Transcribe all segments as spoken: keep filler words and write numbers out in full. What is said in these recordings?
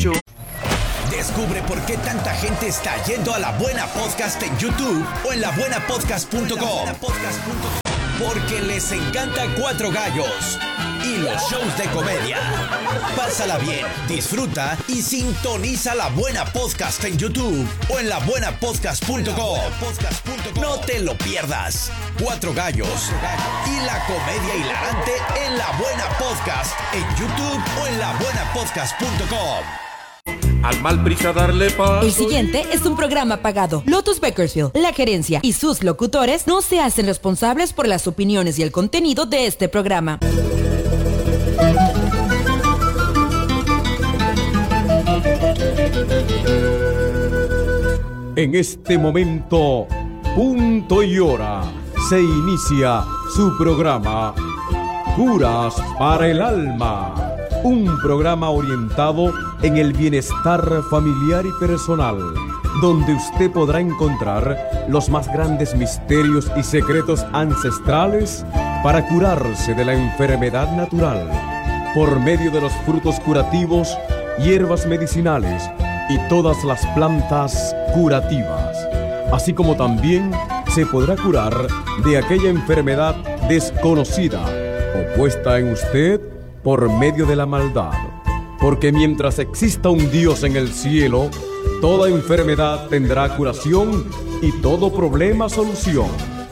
hecho. Descubre por qué tanta gente está yendo a La Buena Podcast en YouTube o en la buena podcast punto com. Porque les encanta Cuatro Gallos y los shows de comedia. Pásala bien, disfruta y sintoniza La Buena Podcast en YouTube o en la buena podcast punto com. No te lo pierdas. Cuatro Gallos y la comedia hilarante en La Buena Podcast en YouTube o en la buena podcast punto com. Al mal prisa darle paso. El siguiente es un programa pagado. Lotus Bakersfield, la gerencia y sus locutores no se hacen responsables por las opiniones y el contenido de este programa. En este momento, punto y hora, se inicia su programa Curas para el Alma. Un programa orientado en el bienestar familiar y personal, donde usted podrá encontrar los más grandes misterios y secretos ancestrales para curarse de la enfermedad natural, por medio de los frutos curativos, hierbas medicinales y todas las plantas curativas. Así como también se podrá curar de aquella enfermedad desconocida o puesta en usted por medio de la maldad, porque mientras exista un Dios en el cielo, toda enfermedad tendrá curación y todo problema solución.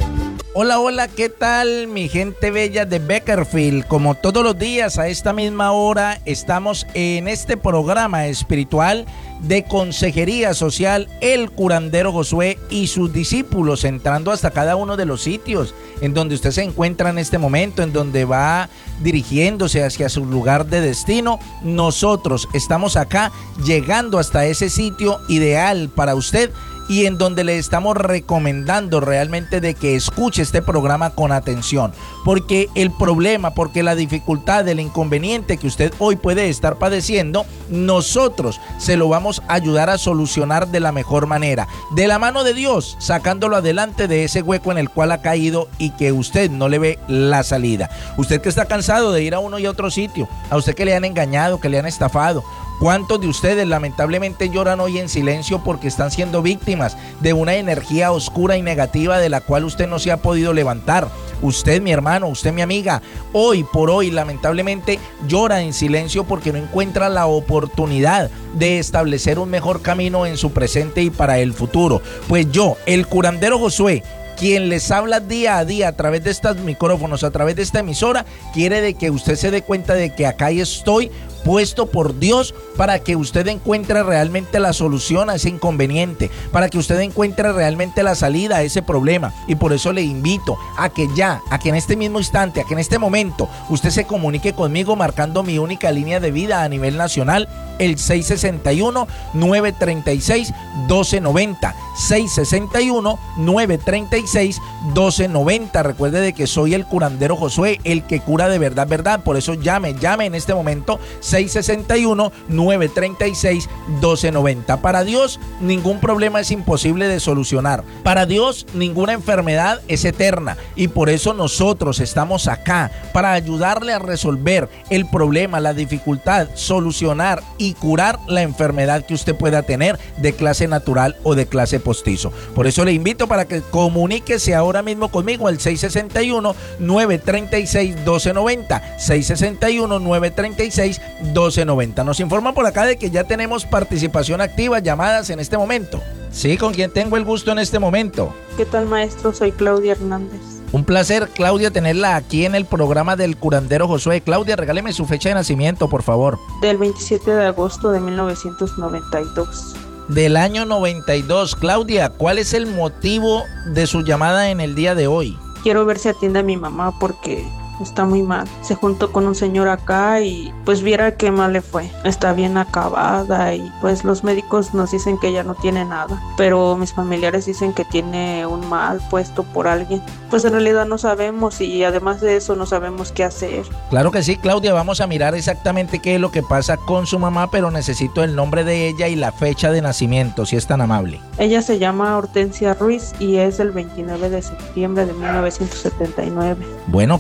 Hola, hola, ¿qué tal mi gente bella de Bakersfield? Como todos los días a esta misma hora estamos en este programa espiritual de consejería social, el curandero Josué y sus discípulos, entrando hasta cada uno de los sitios en donde usted se encuentra en este momento, en donde va dirigiéndose hacia su lugar de destino. Nosotros estamos acá llegando hasta ese sitio ideal para usted y en donde le estamos recomendando realmente de que escuche este programa con atención, porque el problema, porque la dificultad, el inconveniente que usted hoy puede estar padeciendo, nosotros se lo vamos a ayudar a solucionar de la mejor manera, de la mano de Dios, sacándolo adelante de ese hueco en el cual ha caído y que usted no le ve la salida. Usted que está cansado de ir a uno y a otro sitio, a usted que le han engañado, que le han estafado. ¿Cuántos de ustedes lamentablemente lloran hoy en silencio porque están siendo víctimas de una energía oscura y negativa de la cual usted no se ha podido levantar? Usted, mi hermano, usted, mi amiga, hoy por hoy lamentablemente llora en silencio porque no encuentra la oportunidad de establecer un mejor camino en su presente y para el futuro. Pues yo, el curandero Josué, quien les habla día a día a través de estos micrófonos, a través de esta emisora, quiere de que usted se dé cuenta de que acá estoy puesto por Dios para que usted encuentre realmente la solución a ese inconveniente, para que usted encuentre realmente la salida a ese problema. Y por eso le invito a que ya, a que en este mismo instante, a que en este momento usted se comunique conmigo marcando mi única línea de vida a nivel nacional, el seis sesenta y uno, nueve treinta y seis, doce noventa, seis sesenta y uno, nueve treinta y seis, doce noventa. Recuerde de que soy el curandero Josué, el que cura de verdad, verdad. Por eso llame, llame en este momento, seis sesenta y uno, nueve treinta y seis, doce noventa. Para Dios, ningún problema es imposible de solucionar. Para Dios, ninguna enfermedad es eterna. Y por eso nosotros estamos acá, para ayudarle a resolver el problema, la dificultad, solucionar y curar la enfermedad que usted pueda tener de clase natural o de clase postizo. Por eso le invito para que comuníquese ahora mismo conmigo al seis sesenta y uno, nueve treinta y seis, doce noventa, seis sesenta y uno, nueve treinta y seis, doce noventa. Nos informan por acá de que ya tenemos participación activa, llamadas en este momento. Sí, ¿con quién tengo el gusto en este momento? ¿Qué tal, maestro? Soy Claudia Hernández. Un placer, Claudia, tenerla aquí en el programa del curandero Josué. Claudia, regáleme su fecha de nacimiento, por favor. Del veintisiete de agosto de mil novecientos noventa y dos. Del año noventa y dos. Claudia, ¿cuál es el motivo de su llamada en el día de hoy? Quiero ver si atiende a mi mamá porque está muy mal. Se juntó con un señor acá y pues viera qué mal le fue. Está bien acabada y pues los médicos nos dicen que ella no tiene nada, pero mis familiares dicen que tiene un mal puesto por alguien. Pues en realidad no sabemos y además de eso no sabemos qué hacer. Claro que sí, Claudia, vamos a mirar exactamente qué es lo que pasa con su mamá, pero necesito el nombre de ella y la fecha de nacimiento, si es tan amable. Ella se llama Hortensia Ruiz y es del veintinueve de septiembre de mil novecientos setenta y nueve. Bueno, Claudia, vamos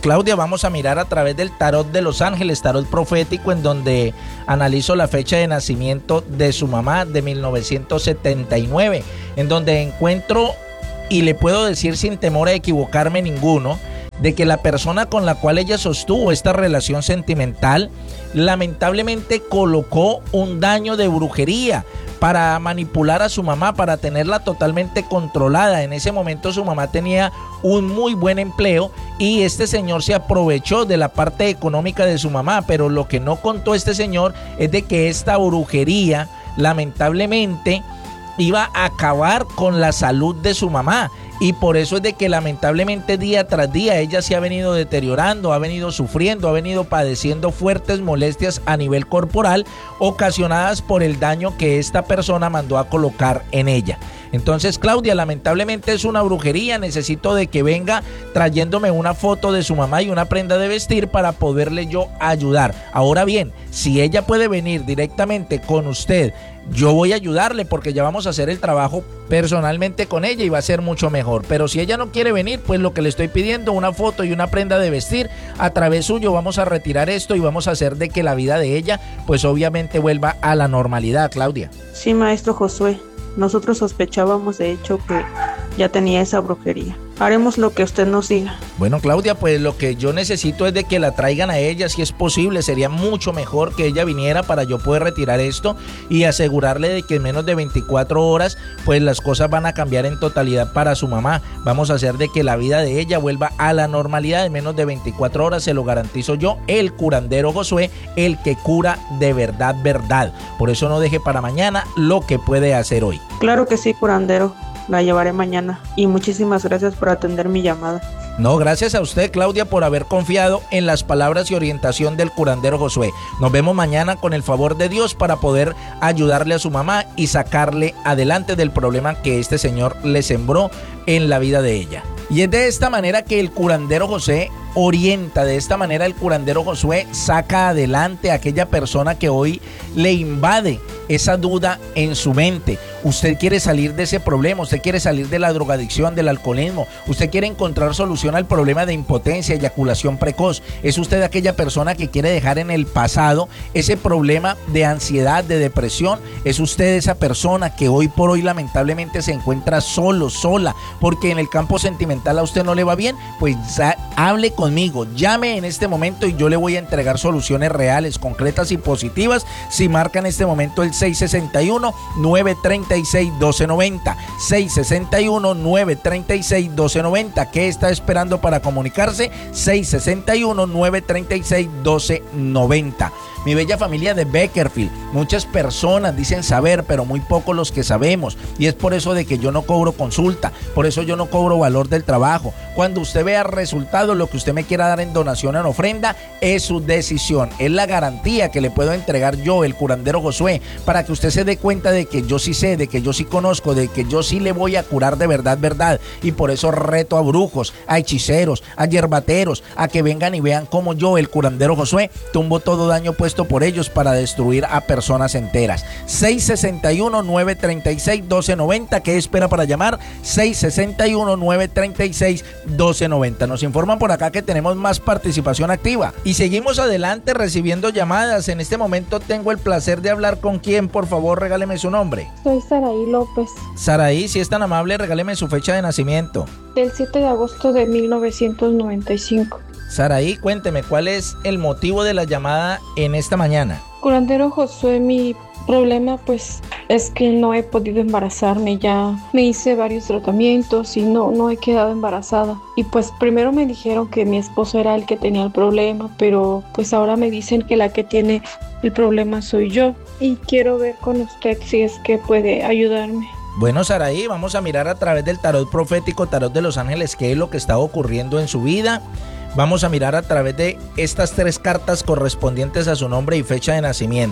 vamos a mirar a través del tarot de los ángeles, tarot profético, en donde analizo la fecha de nacimiento de su mamá de mil novecientos setenta y nueve, en donde encuentro, y le puedo decir sin temor a equivocarme ninguno, de que la persona con la cual ella sostuvo esta relación sentimental lamentablemente colocó un daño de brujería para manipular a su mamá, para tenerla totalmente controlada. En ese momento su mamá tenía un muy buen empleo y este señor se aprovechó de la parte económica de su mamá, pero lo que no contó este señor es de que esta brujería lamentablemente iba a acabar con la salud de su mamá. Y por eso es de que lamentablemente día tras día ella se ha venido deteriorando, ha venido sufriendo, ha venido padeciendo fuertes molestias a nivel corporal ocasionadas por el daño que esta persona mandó a colocar en ella. Entonces, Claudia, lamentablemente es una brujería, necesito de que venga trayéndome una foto de su mamá y una prenda de vestir para poderle yo ayudar. Ahora bien, si ella puede venir directamente con usted, yo voy a ayudarle porque ya vamos a hacer el trabajo personalmente con ella y va a ser mucho mejor. Pero si ella no quiere venir, pues lo que le estoy pidiendo, una foto y una prenda de vestir, a través suyo vamos a retirar esto y vamos a hacer de que la vida de ella, pues obviamente vuelva a la normalidad, Claudia. Sí, maestro Josué, nosotros sospechábamos de hecho que ya tenía esa brujería. Haremos lo que usted nos diga. Bueno, Claudia, pues lo que yo necesito es de que la traigan a ella, si es posible. Sería mucho mejor que ella viniera para yo poder retirar esto y asegurarle de que en menos de veinticuatro horas, pues las cosas van a cambiar en totalidad para su mamá. Vamos a hacer de que la vida de ella vuelva a la normalidad en menos de veinticuatro horas, se lo garantizo yo, el curandero Josué, el que cura de verdad, verdad. Por eso no deje para mañana lo que puede hacer hoy. Claro que sí, curandero. La llevaré mañana y muchísimas gracias por atender mi llamada. No, gracias a usted, Claudia, por haber confiado en las palabras y orientación del curandero Josué. Nos vemos mañana con el favor de Dios para poder ayudarle a su mamá y sacarle adelante del problema que este señor le sembró en la vida de ella. Y es de esta manera que el curandero José orienta, de esta manera el curandero Josué saca adelante a aquella persona que hoy le invade esa duda en su mente. Usted quiere salir de ese problema, usted quiere salir de la drogadicción, del alcoholismo, usted quiere encontrar solución al problema de impotencia, eyaculación precoz. Es usted aquella persona que quiere dejar en el pasado ese problema de ansiedad, de depresión. Es usted esa persona que hoy por hoy lamentablemente se encuentra solo, sola, porque en el campo sentimental a usted no le va bien. Pues hable conmigo, llame en este momento y yo le voy a entregar soluciones reales, concretas y positivas. Si marca en este momento el seis seis uno, nueve tres seis, uno dos nueve cero, seis seis uno, nueve tres seis, uno dos nueve cero. ¿Qué está esperando para comunicarse? seis seis uno, nueve tres seis, uno dos nueve cero. Mi bella familia de Beckerfield, muchas personas dicen saber, pero muy pocos los que sabemos, y es por eso de que yo no cobro consulta, por eso yo no cobro valor del trabajo. Cuando usted vea resultados, lo que usted me quiera dar en donación o en ofrenda, es su decisión, es la garantía que le puedo entregar yo, el curandero Josué, para que usted se dé cuenta de que yo sí sé, de que yo sí conozco, de que yo sí le voy a curar de verdad, verdad, y por eso reto a brujos, a hechiceros, a yerbateros, a que vengan y vean cómo yo, el curandero Josué, tumbo todo daño puesto por ellos para destruir a personas enteras. seis seis uno, nueve tres seis, uno dos nueve cero. ¿Qué espera para llamar? seis seis uno, nueve tres seis, uno dos nueve cero. Nos informan por acá que tenemos más participación activa y seguimos adelante recibiendo llamadas. En este momento tengo el placer de hablar con quién. Por favor, regáleme su nombre. Soy Saraí López. Saraí, si es tan amable, regáleme su fecha de nacimiento. Del siete de agosto de mil novecientos noventa y cinco. Saraí, cuénteme, ¿cuál es el motivo de la llamada en esta mañana? Curandero Josué, mi problema pues es que no he podido embarazarme. Ya me hice varios tratamientos y no, no he quedado embarazada. Y pues primero me dijeron que mi esposo era el que tenía el problema, pero pues ahora me dicen que la que tiene el problema soy yo. Y quiero ver con usted si es que puede ayudarme. Bueno, Saraí, vamos a mirar a través del tarot profético, tarot de los ángeles, qué es lo que está ocurriendo en su vida. Vamos a mirar a través de estas tres cartas correspondientes a su nombre y fecha de nacimiento.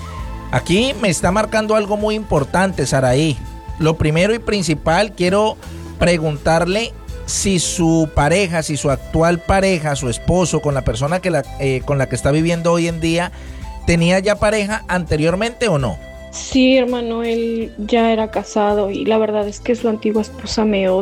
Aquí me está marcando algo muy importante, Saraí. Lo primero y principal, quiero preguntarle si su pareja, si su actual pareja, su esposo, con la persona que la, eh, con la que está viviendo hoy en día, ¿tenía ya pareja anteriormente o no? Sí, hermano, él ya era casado y la verdad es que su antigua esposa me odia.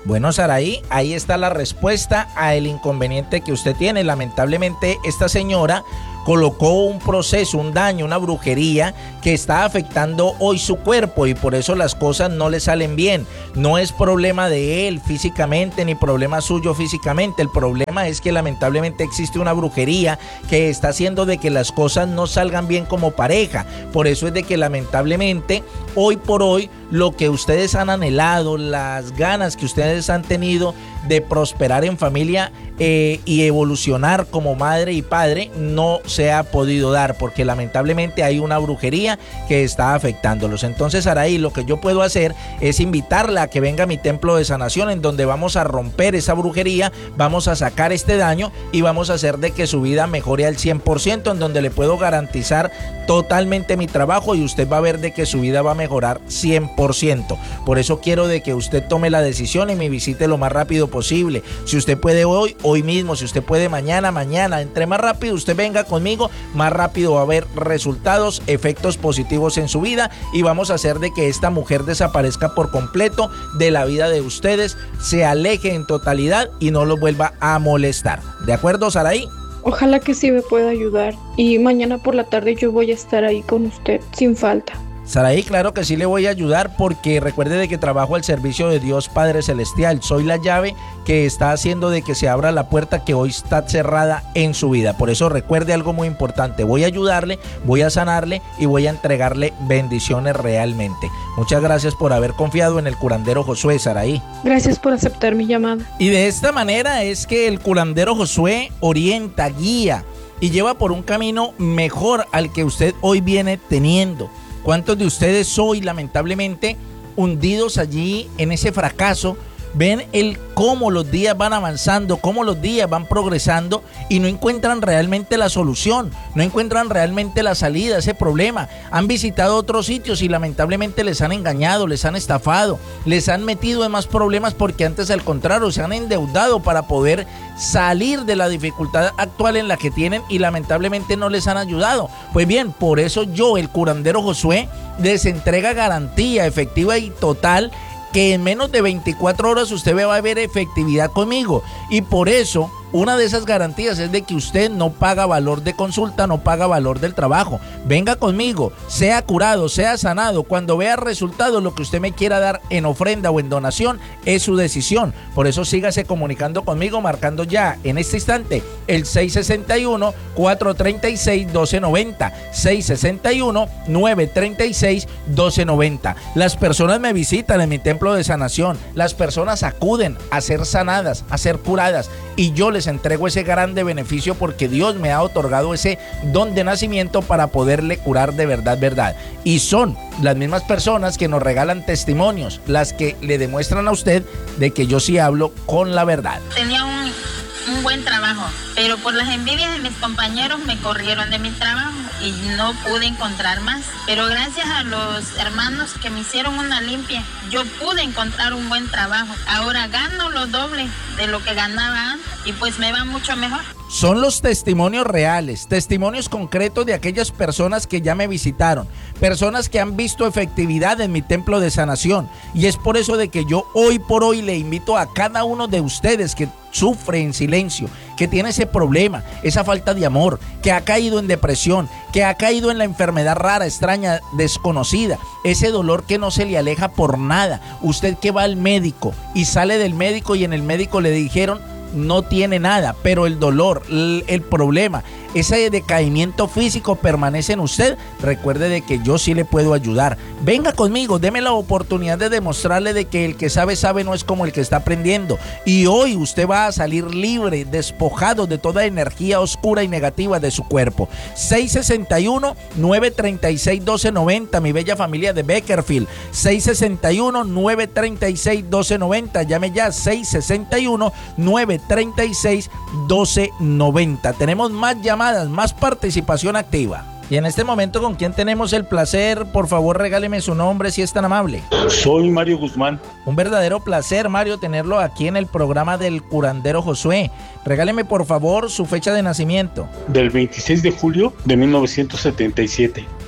Bueno, Saraí, ahí está la respuesta al inconveniente que usted tiene. Lamentablemente, esta señora colocó un proceso, un daño, una brujería que está afectando hoy su cuerpo y por eso las cosas no le salen bien. No es problema de él físicamente ni problema suyo físicamente. El problema es que lamentablemente existe una brujería que está haciendo de que las cosas no salgan bien como pareja. Por eso es de que lamentablemente hoy por hoy lo que ustedes han anhelado, las ganas que ustedes han tenido de prosperar en familia eh, y evolucionar como madre y padre no se ha podido dar porque lamentablemente hay una brujería que está afectándolos. Entonces, Araí, lo que yo puedo hacer es invitarla a que venga a mi templo de sanación en donde vamos a romper esa brujería, vamos a sacar este daño y vamos a hacer de que su vida mejore al cien por ciento, en donde le puedo garantizar totalmente mi trabajo y usted va a ver de que su vida va a mejorar cien por ciento. Por eso quiero de que usted tome la decisión y me visite lo más rápido posible. Si usted puede hoy, hoy mismo. Si usted puede mañana, mañana. Entre más rápido usted venga conmigo, más rápido va a haber resultados, efectos positivos en su vida y vamos a hacer de que esta mujer desaparezca por completo de la vida de ustedes, se aleje en totalidad y no los vuelva a molestar. ¿De acuerdo, Saraí? Ojalá que sí me pueda ayudar y mañana por la tarde yo voy a estar ahí con usted sin falta. Saraí, claro que sí le voy a ayudar porque recuerde de que trabajo al servicio de Dios Padre Celestial. Soy la llave que está haciendo de que se abra la puerta que hoy está cerrada en su vida. Por eso recuerde algo muy importante. Voy a ayudarle, voy a sanarle y voy a entregarle bendiciones realmente. Muchas gracias por haber confiado en el curandero Josué, Saraí. Gracias por aceptar mi llamada. Y de esta manera es que el curandero Josué orienta, guía y lleva por un camino mejor al que usted hoy viene teniendo. ¿Cuántos de ustedes hoy, lamentablemente, hundidos allí en ese fracaso, ven el cómo los días van avanzando, cómo los días van progresando y no encuentran realmente la solución, no encuentran realmente la salida a ese problema? Han visitado otros sitios y lamentablemente les han engañado, les han estafado, les han metido en más problemas porque antes al contrario se han endeudado para poder salir de la dificultad actual en la que tienen y lamentablemente no les han ayudado. Pues bien, por eso yo, el curandero Josué, les entrega garantía efectiva y total que en menos de veinticuatro horas usted va a ver efectividad conmigo. Y por eso, una de esas garantías es de que usted no paga valor de consulta, no paga valor del trabajo. Venga conmigo, sea curado, sea sanado. Cuando vea resultados, lo que usted me quiera dar en ofrenda o en donación es su decisión. Por eso sígase comunicando conmigo, marcando ya en este instante el seis seis uno, cuatro tres seis, uno dos nueve cero, seis seis uno, nueve tres seis, uno dos nueve cero. Las personas me visitan en mi templo de sanación, las personas acuden a ser sanadas, a ser curadas y yo les entrego ese grande beneficio porque Dios me ha otorgado ese don de nacimiento para poderle curar de verdad, verdad. Y son las mismas personas que nos regalan testimonios, las que le demuestran a usted de que yo sí hablo con la verdad. Tenía un, un buen trabajo, pero por las envidias de mis compañeros me corrieron de mi trabajo y no pude encontrar más. Pero gracias a los hermanos que me hicieron una limpia, yo pude encontrar un buen trabajo. Ahora gano lo doble de lo que ganaba antes y pues me va mucho mejor. Son los testimonios reales, testimonios concretos de aquellas personas que ya me visitaron, personas que han visto efectividad en mi templo de sanación. Y es por eso de que yo hoy por hoy le invito a cada uno de ustedes que sufre en silencio, que tiene ese problema, esa falta de amor, que ha caído en depresión, que ha caído en la enfermedad rara, extraña, desconocida, ese dolor que no se le aleja por nada. Usted que va al médico y sale del médico y en el médico le dijeron no tiene nada, pero el dolor, el, el problema, ese decaimiento físico permanece en usted. Recuerde de que yo sí le puedo ayudar. Venga conmigo, deme la oportunidad de demostrarle de que el que sabe, sabe, no es como el que está aprendiendo. Y hoy usted va a salir libre, despojado de toda energía oscura y negativa de su cuerpo. seis seis uno, nueve tres seis, uno dos nueve cero, mi bella familia de Beckerfield. seis seis uno, nueve tres seis, uno dos nueve cero. Llame ya, seis seis uno, nueve tres seis, uno dos nueve cero. Tenemos más llamadas, más participación activa. Y en este momento, ¿con quién tenemos el placer? Por favor, regáleme su nombre si es tan amable. Soy Mario Guzmán. Un verdadero placer, Mario, tenerlo aquí en el programa del curandero Josué. Regáleme, por favor, su fecha de nacimiento. Del veintiséis de julio de mil novecientos setenta y siete.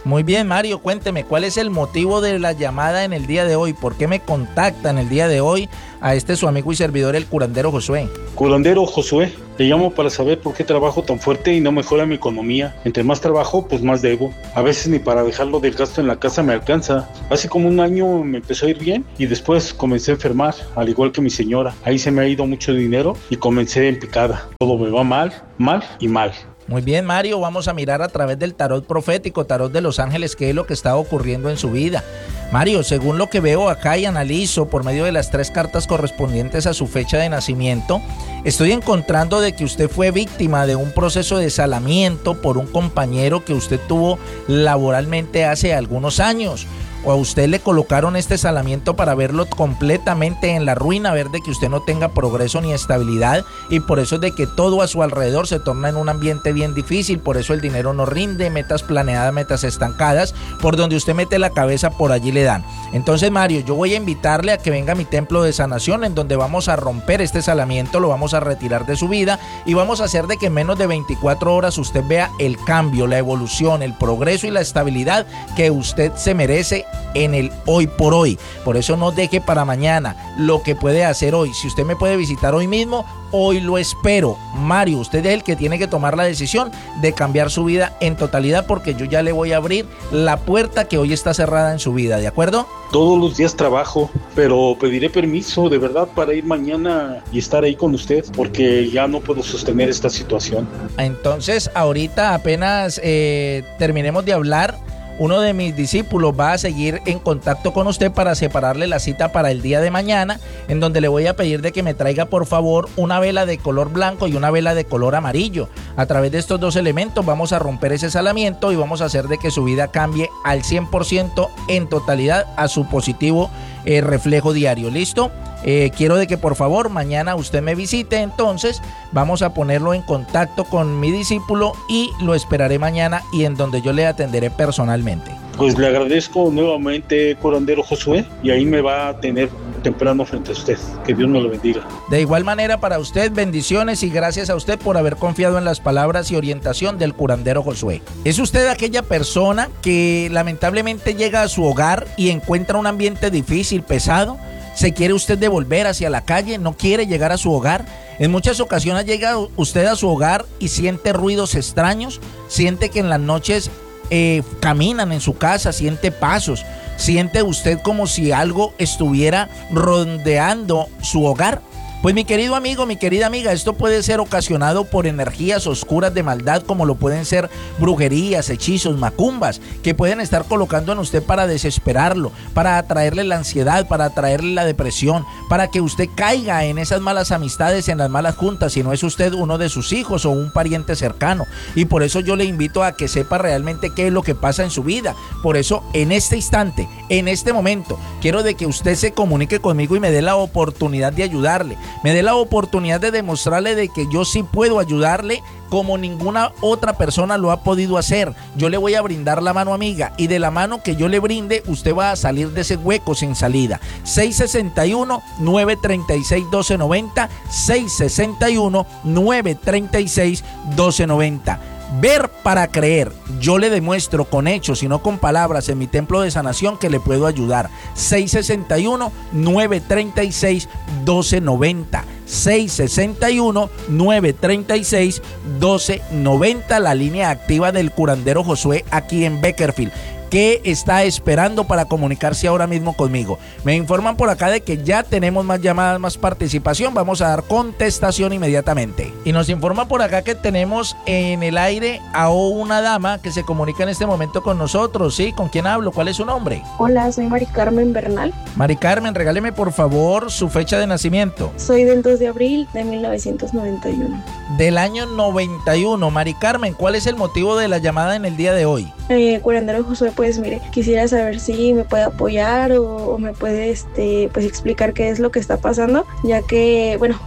Muy bien, Mario, cuénteme, ¿cuál es el motivo de la llamada en el día de hoy? ¿Por qué me contacta en el día de hoy a este su amigo y servidor, el curandero Josué? Curandero Josué, le llamo para saber por qué trabajo tan fuerte y no mejora mi economía. Entre más trabajo, pues más debo. A veces ni para dejarlo del gasto en la casa me alcanza. Hace como un año me empezó a ir bien y después comencé a enfermar, al igual que mi señora. Ahí se me ha ido mucho dinero y comencé en picada. Todo me va mal, mal y mal. Muy bien, Mario, vamos a mirar a través del tarot profético, tarot de los ángeles, qué es lo que está ocurriendo en su vida. Mario, según lo que veo acá y analizo por medio de las tres cartas correspondientes a su fecha de nacimiento, estoy encontrando de que usted fue víctima de un proceso de desalamiento por un compañero que usted tuvo laboralmente hace algunos años. O a usted le colocaron este salamiento para verlo completamente en la ruina, ver de que usted no tenga progreso ni estabilidad, y por eso es de que todo a su alrededor se torna en un ambiente bien difícil. Por eso el dinero no rinde, metas planeadas, metas estancadas, por donde usted mete la cabeza por allí le dan. Entonces, Mario, yo voy a invitarle a que venga a mi templo de sanación, en donde vamos a romper este salamiento, lo vamos a retirar de su vida y vamos a hacer de que en menos de veinticuatro horas usted vea el cambio, la evolución, el progreso y la estabilidad que usted se merece en el hoy por hoy. Por eso no deje para mañana lo que puede hacer hoy. Si usted me puede visitar hoy mismo, hoy lo espero. Mario, usted es el que tiene que tomar la decisión de cambiar su vida en totalidad, porque yo ya le voy a abrir la puerta que hoy está cerrada en su vida, ¿de acuerdo? Todos los días trabajo, pero pediré permiso de verdad para ir mañana y estar ahí con usted, porque ya no puedo sostener esta situación. Entonces, ahorita apenas eh, terminemos de hablar, uno de mis discípulos va a seguir en contacto con usted para separarle la cita para el día de mañana, en donde le voy a pedir de que me traiga por favor una vela de color blanco y una vela de color amarillo. A través de estos dos elementos vamos a romper ese salamiento y vamos a hacer de que su vida cambie al cien por ciento en totalidad a su positivo eh, reflejo diario. ¿Listo? Eh, quiero de que por favor mañana usted me visite, entonces vamos a ponerlo en contacto con mi discípulo y lo esperaré mañana, y en donde yo le atenderé personalmente. Pues le agradezco nuevamente, curandero Josué, y ahí me va a tener temprano frente a usted. Que Dios me lo bendiga. De igual manera para usted, bendiciones y gracias a usted por haber confiado en las palabras y orientación del curandero Josué. ¿Es usted aquella persona que lamentablemente llega a su hogar y encuentra un ambiente difícil, pesado? ¿Se quiere usted devolver hacia la calle? ¿No quiere llegar a su hogar? En muchas ocasiones llega usted a su hogar y siente ruidos extraños, siente que en las noches eh, caminan en su casa, siente pasos, siente usted como si algo estuviera rondeando su hogar. Pues mi querido amigo, mi querida amiga, esto puede ser ocasionado por energías oscuras de maldad, como lo pueden ser brujerías, hechizos, macumbas, que pueden estar colocando en usted para desesperarlo, para atraerle la ansiedad, para atraerle la depresión, para que usted caiga en esas malas amistades, en las malas juntas, si no es usted uno de sus hijos o un pariente cercano. Y por eso yo le invito a que sepa realmente qué es lo que pasa en su vida. Por eso en este instante, en este momento, quiero de que usted se comunique conmigo y me dé la oportunidad de ayudarle. Me dé la oportunidad de demostrarle de que yo sí puedo ayudarle como ninguna otra persona lo ha podido hacer. Yo le voy a brindar la mano amiga, y de la mano que yo le brinde usted va a salir de ese hueco sin salida. seis seis uno, nueve tres seis, uno dos nueve cero, seis seis uno, nueve tres seis, uno dos nueve cero. Ver para creer. Yo le demuestro con hechos y no con palabras en mi templo de sanación que le puedo ayudar. seis seis uno, nueve tres seis, uno dos nueve cero. seis seis uno, nueve tres seis, uno dos nueve cero, la línea activa del curandero Josué aquí en Beckerfield. ¿Qué está esperando para comunicarse ahora mismo conmigo? Me informan por acá de que ya tenemos más llamadas, más participación. Vamos a dar contestación inmediatamente. Y nos informa por acá que tenemos en el aire a una dama que se comunica en este momento con nosotros. ¿Sí? ¿Con quién hablo? ¿Cuál es su nombre? Hola, soy Mari Carmen Bernal. Mari Carmen, regáleme por favor su fecha de nacimiento. Soy del dos de abril de mil novecientos noventa y uno. Del año noventa y uno. Mari Carmen, ¿cuál es el motivo de la llamada en el día de hoy? Eh, curandero Josué, pues mire, quisiera saber si me puede apoyar o, o me puede este, pues explicar qué es lo que está pasando, ya que, bueno,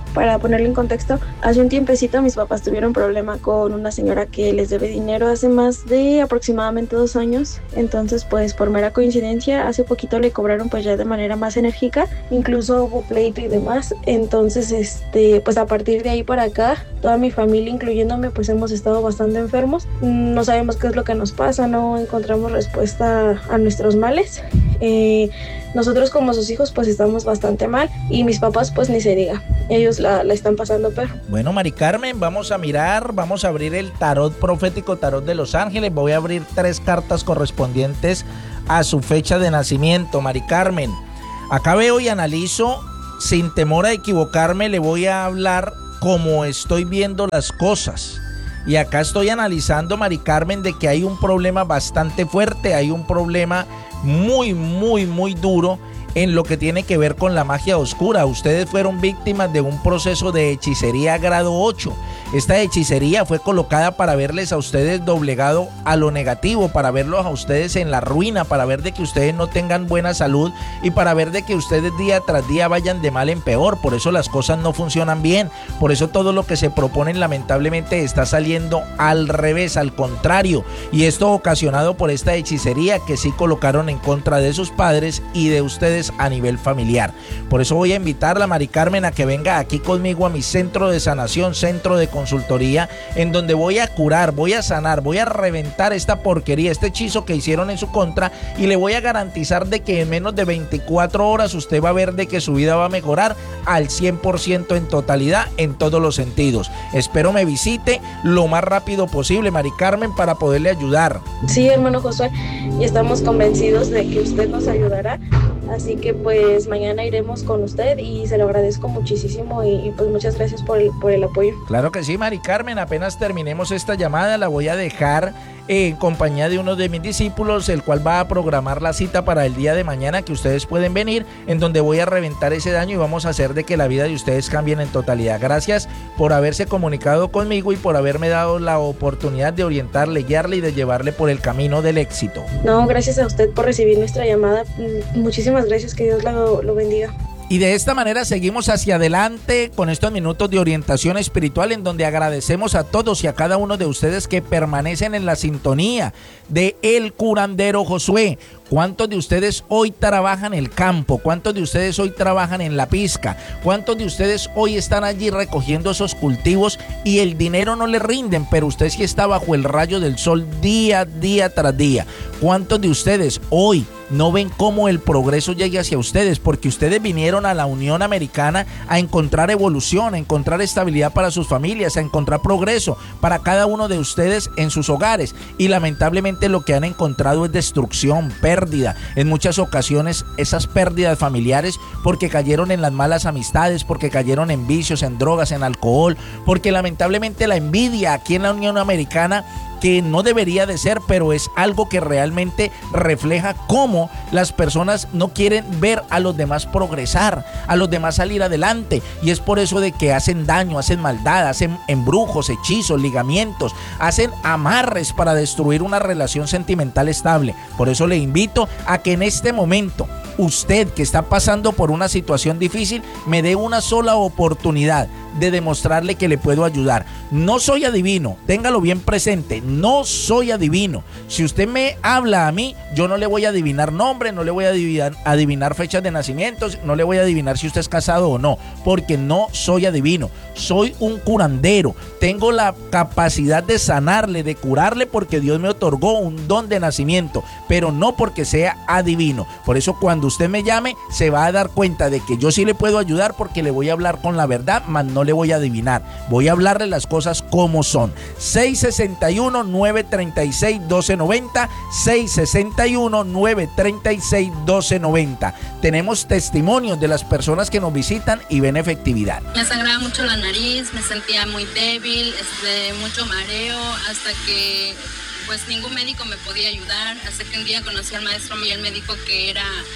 Para ponerle en contexto, hace un tiempecito mis papás tuvieron problema con una señora que les debe dinero hace más de aproximadamente dos años. Entonces, pues por mera coincidencia, hace poquito le cobraron pues ya de manera más enérgica, incluso hubo pleito y demás. Entonces, este, pues a partir de ahí para acá, toda mi familia, incluyéndome, pues hemos estado bastante enfermos. No sabemos qué es lo que nos pasa, no encontramos respuesta a nuestros males. Eh, nosotros como sus hijos pues estamos bastante mal y mis papás pues ni se diga, ellos la, la están pasando peor. Bueno, Mari Carmen, vamos a mirar, vamos a abrir el tarot profético, tarot de Los Ángeles. Voy a abrir tres cartas correspondientes a su fecha de nacimiento, Mari Carmen. Acá veo y analizo, sin temor a equivocarme, le voy a hablar como estoy viendo las cosas. Y acá estoy analizando, Mari Carmen, de que hay un problema bastante fuerte, hay un problema muy, muy, muy duro en lo que tiene que ver con la magia oscura. Ustedes fueron víctimas de un proceso de hechicería grado ocho. Esta hechicería fue colocada para verles a ustedes doblegado a lo negativo, para verlos a ustedes en la ruina, para ver de que ustedes no tengan buena salud y para ver de que ustedes día tras día vayan de mal en peor. Por eso las cosas no funcionan bien, por eso todo lo que se proponen lamentablemente está saliendo al revés, al contrario, y esto ocasionado por esta hechicería que sí colocaron en contra de sus padres y de ustedes a nivel familiar. Por eso voy a invitarla, Mari Carmen, a que venga aquí conmigo a mi centro de sanación, centro de consultoría, en donde voy a curar, voy a sanar, voy a reventar esta porquería, este hechizo que hicieron en su contra, y le voy a garantizar de que en menos de veinticuatro horas usted va a ver de que su vida va a mejorar al cien por ciento en totalidad, en todos los sentidos. Espero me visite lo más rápido posible, Mari Carmen, para poderle ayudar. Sí, hermano Josué, y estamos convencidos de que usted nos ayudará. Así que pues mañana iremos con usted y se lo agradezco muchísimo y, y pues muchas gracias por el, por el apoyo. Claro que sí, Mari Carmen, apenas terminemos esta llamada la voy a dejar en compañía de uno de mis discípulos, el cual va a programar la cita para el día de mañana que ustedes pueden venir, en donde voy a reventar ese daño y vamos a hacer de que la vida de ustedes cambien en totalidad. Gracias por haberse comunicado conmigo y por haberme dado la oportunidad de orientarle, guiarle y de llevarle por el camino del éxito. No, gracias a usted por recibir nuestra llamada. Muchísimas gracias, que Dios lo, lo bendiga. Y de esta manera seguimos hacia adelante con estos minutos de orientación espiritual, en donde agradecemos a todos y a cada uno de ustedes que permanecen en la sintonía de El Curandero Josué. ¿Cuántos de ustedes hoy trabajan el campo? ¿Cuántos de ustedes hoy trabajan en la pizca? ¿Cuántos de ustedes hoy están allí recogiendo esos cultivos y el dinero no le rinden, pero usted sí está bajo el rayo del sol día, día tras día? ¿Cuántos de ustedes hoy no ven cómo el progreso llegue hacia ustedes? Porque ustedes vinieron a la Unión Americana a encontrar evolución, a encontrar estabilidad para sus familias, a encontrar progreso para cada uno de ustedes en sus hogares. Y lamentablemente lo que han encontrado es destrucción, pérdida. Pérdida. En muchas ocasiones esas pérdidas familiares porque cayeron en las malas amistades, porque cayeron en vicios, en drogas, en alcohol, porque lamentablemente la envidia aquí en la Unión Americana, que no debería de ser, pero es algo que realmente refleja cómo las personas no quieren ver a los demás progresar, a los demás salir adelante, y es por eso de que hacen daño, hacen maldad, hacen embrujos, hechizos, ligamientos, hacen amarres para destruir una relación sentimental estable. Por eso le invito a que en este momento usted que está pasando por una situación difícil me dé una sola oportunidad de demostrarle que le puedo ayudar. No soy adivino, téngalo bien presente, no soy adivino. Si usted me habla a mí, yo no le voy a adivinar nombre, no le voy a adivinar, adivinar fechas de nacimiento, no le voy a adivinar si usted es casado o no, porque no soy adivino. Soy un curandero, tengo la capacidad de sanarle, de curarle, porque Dios me otorgó un don de nacimiento, pero no porque sea adivino. Por eso cuando usted me llame, se va a dar cuenta de que yo sí le puedo ayudar, porque le voy a hablar con la verdad, mas no le voy a adivinar, voy a hablarle las cosas como son. seis seis uno, nueve tres seis, uno dos nueve cero, seis seis uno, nueve tres seis, uno dos nueve cero. Tenemos testimonios de las personas que nos visitan y ven efectividad. Me sangraba mucho la nariz, me sentía muy débil, este, mucho mareo, hasta que pues ningún médico me podía ayudar, hasta que un día conocí al maestro y él me dijo que era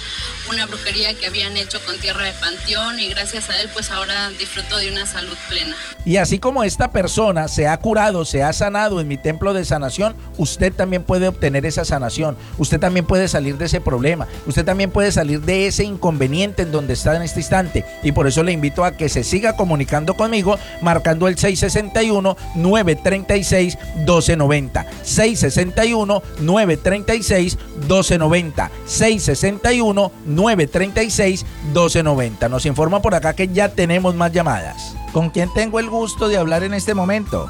una brujería que habían hecho con tierra de panteón y gracias a él pues ahora disfruto de una salud plena. Y así como esta persona se ha curado, se ha sanado en mi templo de sanación, usted también puede obtener esa sanación, usted también puede salir de ese problema, usted también puede salir de ese inconveniente en donde está en este instante, y por eso le invito a que se siga comunicando conmigo marcando el seis seis uno, nueve tres seis, uno dos nueve cero, seis seis uno, nueve tres seis, uno dos nueve cero, seis seis uno, nueve tres seis, uno dos nueve cero. Nos informa por acá que ya tenemos más llamadas. ¿Con quién tengo el gusto de hablar en este momento?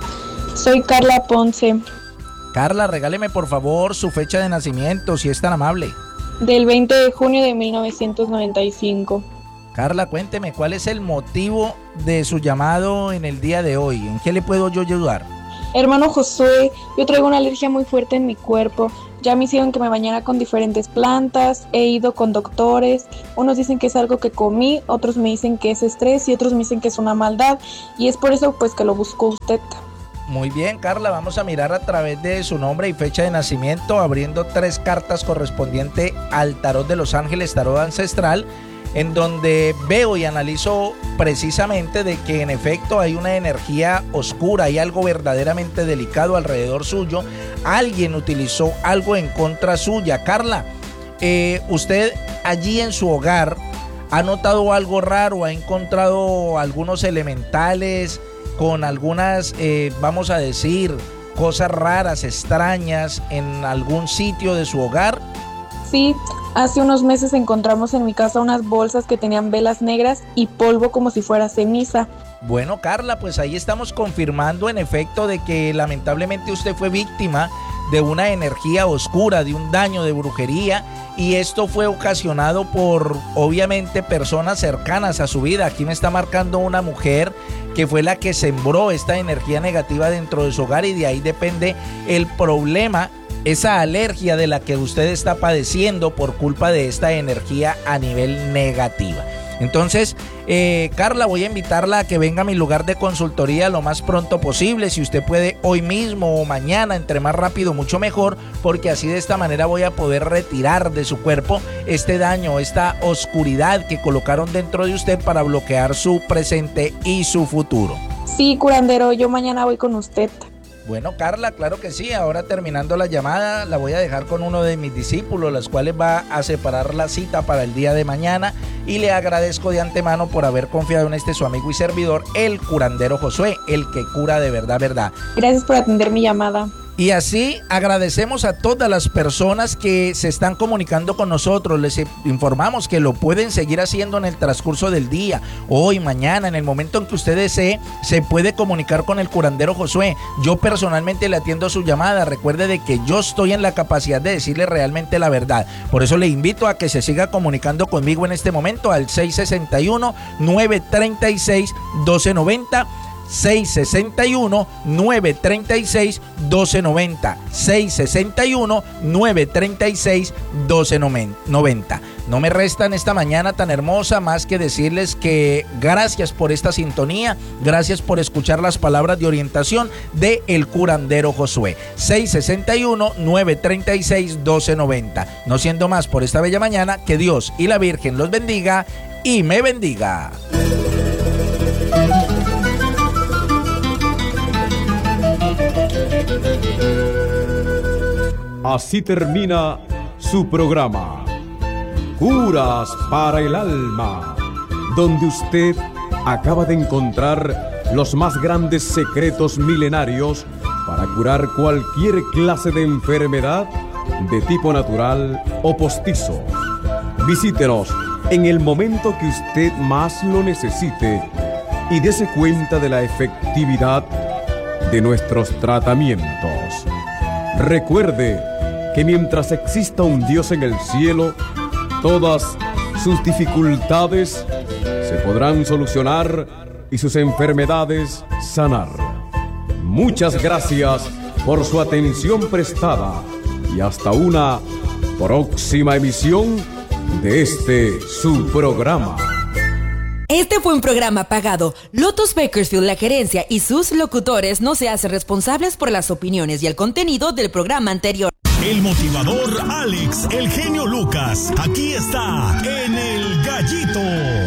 Soy Carla Ponce. Carla, regáleme por favor su fecha de nacimiento, si es tan amable. Del veinte de junio de mil novecientos noventa y cinco. Carla, cuénteme, ¿cuál es el motivo de su llamado en el día de hoy? ¿En qué le puedo yo ayudar? Hermano Josué, yo traigo una alergia muy fuerte en mi cuerpo. Ya me hicieron que me bañara con diferentes plantas, he ido con doctores, unos dicen que es algo que comí, otros me dicen que es estrés y otros me dicen que es una maldad, y es por eso pues que lo buscó usted. Muy bien, Carla, vamos a mirar a través de su nombre y fecha de nacimiento, abriendo tres cartas correspondiente al tarot de los ángeles, tarot ancestral, en donde veo y analizo precisamente de que en efecto hay una energía oscura, hay algo verdaderamente delicado alrededor suyo, alguien utilizó algo en contra suya. Carla, eh, usted allí en su hogar ha notado algo raro, ha encontrado algunos elementales con algunas, eh, vamos a decir, cosas raras, extrañas en algún sitio de su hogar. Sí, hace unos meses encontramos en mi casa unas bolsas que tenían velas negras y polvo como si fuera ceniza. Bueno, Carla, pues ahí estamos confirmando en efecto de que lamentablemente usted fue víctima de una energía oscura, de un daño de brujería, y esto fue ocasionado por obviamente personas cercanas a su vida. Aquí me está marcando una mujer que fue la que sembró esta energía negativa dentro de su hogar, y de ahí depende el problema, esa alergia de la que usted está padeciendo por culpa de esta energía a nivel negativa. Entonces, eh, Carla, voy a invitarla a que venga a mi lugar de consultoría lo más pronto posible. Si usted puede hoy mismo o mañana, entre más rápido mucho mejor, porque así de esta manera voy a poder retirar de su cuerpo este daño, esta oscuridad que colocaron dentro de usted para bloquear su presente y su futuro. Sí, curandero, yo mañana voy con usted. Bueno, Carla, claro que sí. Ahora terminando la llamada, la voy a dejar con uno de mis discípulos, los cuales va a separar la cita para el día de mañana, y le agradezco de antemano por haber confiado en este su amigo y servidor, el curandero Josué, el que cura de verdad, verdad. Gracias por atender mi llamada. Y así agradecemos a todas las personas que se están comunicando con nosotros. Les informamos que lo pueden seguir haciendo en el transcurso del día, hoy, mañana, en el momento en que usted desee, se puede comunicar con el curandero Josué. Yo personalmente le atiendo su llamada. Recuerde de que yo estoy en la capacidad de decirle realmente la verdad. Por eso le invito a que se siga comunicando conmigo en este momento al seis seis uno, nueve tres seis, uno dos nueve cero. seis seis uno, nueve tres seis, uno dos nueve cero, seis seis uno, nueve tres seis, uno dos nueve cero. No me resta en esta mañana tan hermosa más que decirles que gracias por esta sintonía, gracias por escuchar las palabras de orientación de el curandero Josué. seis seis uno, nueve tres seis, uno dos nueve cero. No siendo más por esta bella mañana, que Dios y la Virgen los bendiga y me bendiga. Así termina su programa, Curas para el Alma, donde usted acaba de encontrar los más grandes secretos milenarios para curar cualquier clase de enfermedad de tipo natural o postizo. Visítenos en el momento que usted más lo necesite y dése cuenta de la efectividad de nuestros tratamientos. Recuerde que mientras exista un Dios en el cielo, todas sus dificultades se podrán solucionar y sus enfermedades sanar. Muchas gracias por su atención prestada y hasta una próxima emisión de este su programa. Este fue un programa pagado. Lotus Bakersfield, la gerencia y sus locutores no se hacen responsables por las opiniones y el contenido del programa anterior. el motivador Alex, el genio Lucas, aquí está en El Gallito.